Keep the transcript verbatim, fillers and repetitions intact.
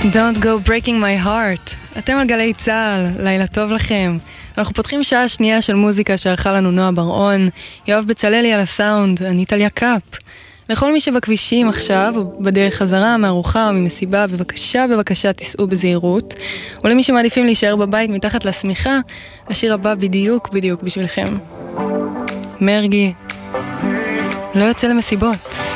Don't go breaking my heart. אתם על גלי צהל, לילה טוב לכם. אנחנו פותחים שעה שנייה של מוזיקה שערכה לנו נועה בר-און, יואב בצללי על הסאונד, אני טליה קאפ. לכל מי שבכבישים עכשיו, או בדרך חזרה, מארוחה או ממסיבה, בבקשה, בבקשה תיסעו בזהירות. ולמי שמעדיפים להישאר בבית מתחת לשמיכה, השיר הבא בדיוק בדיוק בשבילכם. מרגי, לא יוצא למסיבות.